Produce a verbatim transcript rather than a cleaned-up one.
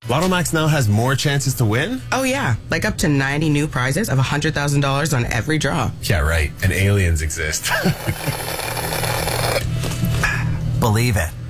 Lotto Max now has more chances to win? Oh, yeah. Like up to ninety new prizes of one hundred thousand dollars on every draw. Yeah, right. And aliens exist. Believe it.